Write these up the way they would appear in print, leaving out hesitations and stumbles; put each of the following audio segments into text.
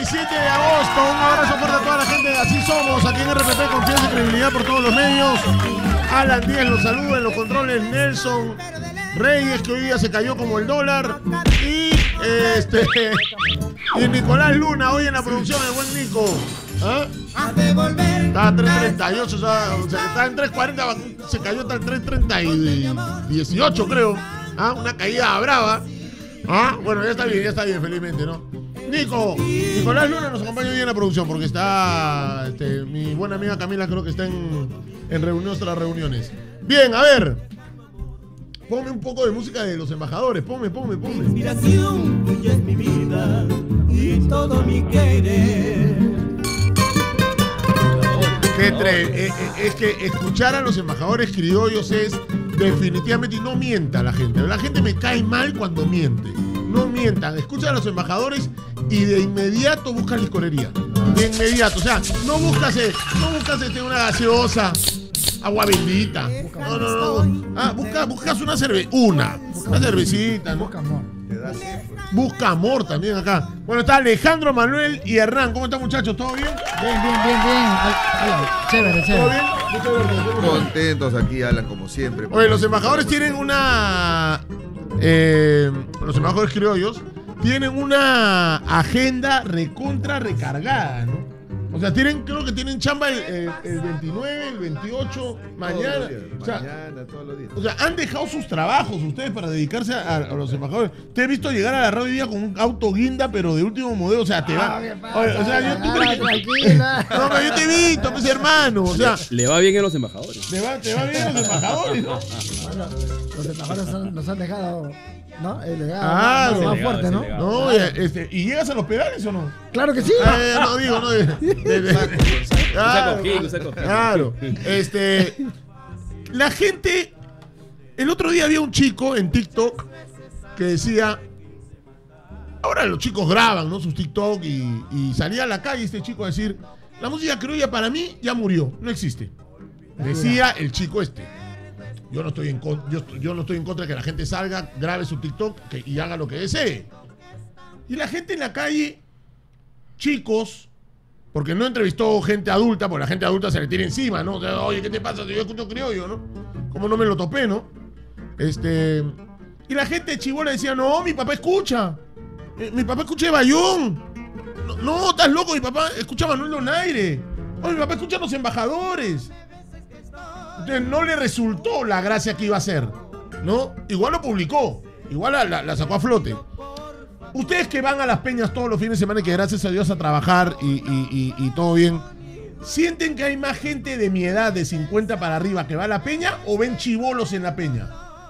17 de agosto. Un abrazo fuerte a toda la gente. Así somos aquí en RPP, confianza y credibilidad por todos los medios. Alan Díaz los saluda en los controles. Nelson Reyes, que hoy día se cayó como el dólar. Y Nicolás Luna, hoy en la producción, el buen Nico. ¿Ah? Está en 3.38, o sea, está en 3.40, se cayó hasta el 3.18, creo. ¿Ah? Una caída brava. ¿Ah? Bueno, ya está bien, felizmente, ¿no? Nicolás Luna nos acompaña hoy en la producción porque está mi buena amiga Camila, creo que está en nuestras reuniones. Bien, a ver. Ponme un poco de música de Los Embajadores, ponme. Mi inspiración, tuya es mi vida y todo mi querer. Es que escuchar a Los Embajadores Criollos es definitivamente, y no mienta la gente. La gente me cae mal cuando miente. No mientan, escucha a Los Embajadores y de inmediato buscas licorería. De inmediato, o sea, no buscas una gaseosa, agua bendita. No. Buscas una cervecita, ¿no? Busca amor también acá. Bueno, está Alejandro, Manuel y Hernán. ¿Cómo están, muchachos? ¿Todo bien? Bien. Chévere. ¿Todo bien? Muchas gracias. Contentos aquí, Alan, como siempre. Oye, Los Embajadores tienen los Embajadores Criollos tienen una agenda recargada, ¿no? O sea, creo que tienen chamba el 29, el 28, mañana. Todos los días. O sea, han dejado sus trabajos ustedes para dedicarse a Los Embajadores. Te he visto llegar a la radio hoy día con un auto guinda, pero de último modelo. O sea, te va. Oye, o sea, ¿tú crees que... Tranquila. No, pero yo te he visto, pues, hermano. O sea, le va bien en Los Embajadores. te va bien a Los Embajadores, ¿no? Bueno, Los Embajadores nos han dejado, ¿no? El legado Claro. más fuerte, ¿no? No, ¿y llegas a los pedales o no? Claro que sí. No digo, no. Claro. La gente. El otro día había un chico en TikTok que decía. Ahora los chicos graban, ¿no? Sus TikTok y salía a la calle este chico a decir: la música criolla para mí ya murió, no existe. Decía el chico Yo no estoy en contra de que la gente salga, grabe su TikTok y haga lo que desee. Y la gente en la calle, chicos, porque no entrevistó gente adulta, porque la gente adulta se le tira encima, ¿no? O sea, oye, ¿qué te pasa si yo escucho criollo, no? Como no me lo topé, ¿no? Y la gente chibola decía: no, mi papá escucha. Mi papá escucha Bayón. No, estás loco, mi papá escucha Manuel Donaire. Oye, mi papá escucha Los Embajadores. Entonces no le resultó la gracia que iba a hacer, ¿no? Igual lo publicó, igual la sacó a flote. Ustedes que van a las peñas todos los fines de semana y que gracias a Dios a trabajar y todo bien, ¿sienten que hay más gente de mi edad, de 50 para arriba, que va a la peña o ven chibolos en la peña?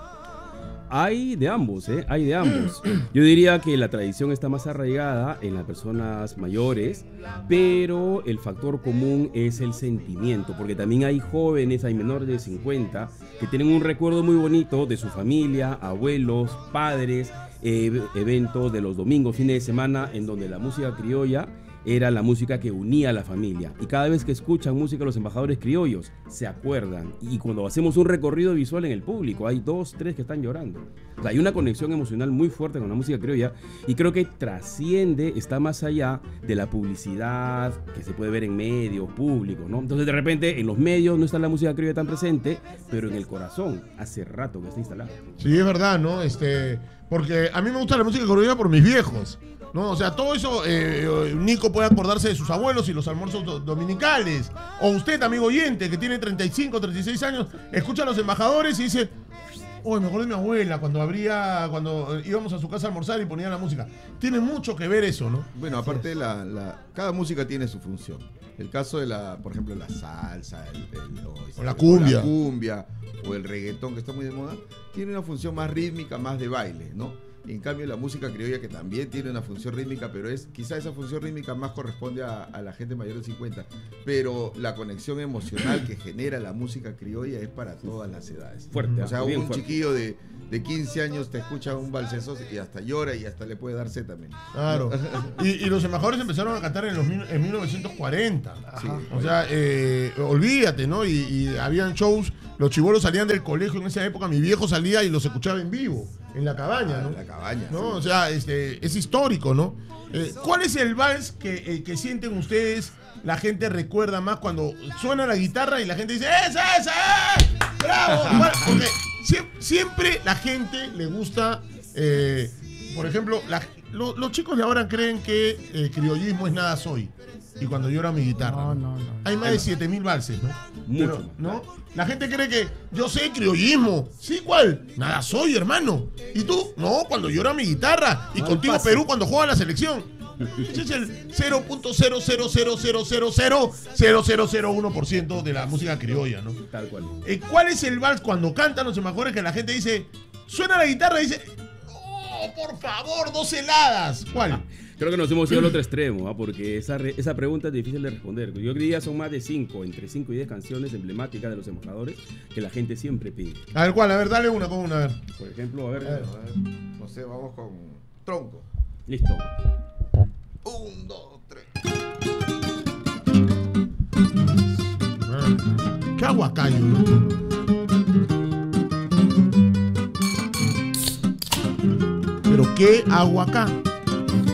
Hay de ambos, hay de ambos. Yo diría que la tradición está más arraigada en las personas mayores, pero el factor común es el sentimiento, porque también hay jóvenes, hay menores de 50, que tienen un recuerdo muy bonito de su familia, abuelos, padres, eventos de los domingos, fines de semana, en donde la música criolla era la música que unía a la familia. Y cada vez que escuchan música Los Embajadores Criollos, se acuerdan. Y cuando hacemos un recorrido visual en el público, hay 2, 3 que están llorando. O sea, hay una conexión emocional muy fuerte con la música criolla y creo que trasciende, está más allá de la publicidad que se puede ver en medios públicos, ¿no? Entonces, de repente, en los medios no está la música criolla tan presente, pero en el corazón hace rato que está instalada. Sí, es verdad, ¿no? Porque a mí me gusta la música criolla por mis viejos, ¿no? O sea, todo eso, Nico puede acordarse de sus abuelos y los almuerzos dominicales. O usted, amigo oyente, que tiene 35, 36 años, escucha a Los Embajadores y dice: uy, me acuerdo de mi abuela cuando íbamos a su casa a almorzar y ponía la música. Tiene mucho que ver eso, ¿no? Bueno, aparte cada música tiene su función. El caso de por ejemplo, la salsa, o la cumbia. O el reggaetón, que está muy de moda, tiene una función más rítmica, más de baile, ¿no? En cambio, la música criolla, que también tiene una función rítmica, pero quizá esa función rítmica más corresponde a la gente mayor de 50. Pero la conexión emocional que genera la música criolla es para todas las edades. Fuerte, o sea, un fuerte. Chiquillo de 15 años te escucha un balseso y hasta llora y hasta le puede dar sed también. Claro. Y Los Embajadores empezaron a cantar en 1940. Sí, o sea, olvídate, ¿no? Y habían shows, los chibolos salían del colegio en esa época, mi viejo salía y los escuchaba en vivo. En la cabaña, ¿no? En la cabaña. ¿No? sí. O sea, es histórico, ¿no? ¿Cuál es el vals que sienten ustedes? La gente recuerda más cuando suena la guitarra y la gente dice ¡Esa! ¡Bravo! Bueno, porque siempre la gente le gusta, por ejemplo, los chicos de ahora creen que criollismo es nada soy. Y cuando llora mi guitarra. No. Hay más de 7000 valses, ¿no? Mucho Pero, más, ¿no? La gente cree que yo sé criollismo. ¿Sí? ¿Cuál? Nada soy, hermano. ¿Y tú? No, cuando llora mi guitarra. Y No, contigo fácil. Perú cuando juega la selección. Ese es el 0.000000001% de la música criolla, ¿no? Tal cual. ¿Cuál es el vals cuando cantan los embajadores que la gente dice, suena la guitarra y dice, ¡oh, por favor, 2 heladas! ¿Cuál? Creo que nos hemos ido al otro extremo, porque esa pregunta es difícil de responder. Yo diría son más de 5, entre 5 y 10 canciones emblemáticas de los embajadores que la gente siempre pide. A ver, ¿cuál? A ver, dale una con una, a ver. Por ejemplo, a ver. A ver, no sé, vamos con Tronco. Listo. 1, 2, 3. ¿Qué aguacayo, no? Pero ¿qué aguacá?